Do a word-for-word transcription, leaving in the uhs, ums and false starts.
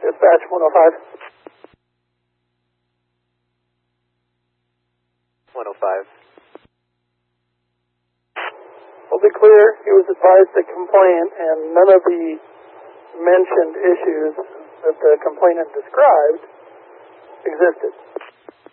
Dispatch one oh five. one oh five. We'll be clear, he was advised to complain, and none of the mentioned issues that the complainant described existed.